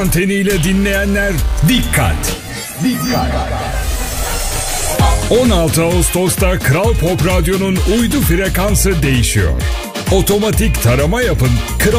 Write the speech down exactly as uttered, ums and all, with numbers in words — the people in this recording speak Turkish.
anteniyle dinleyenler dikkat. Dikkat. on altı Ağustos'ta Kral Pop Radyo'nun uydu frekansı değişiyor. Otomatik tarama yapın. Kral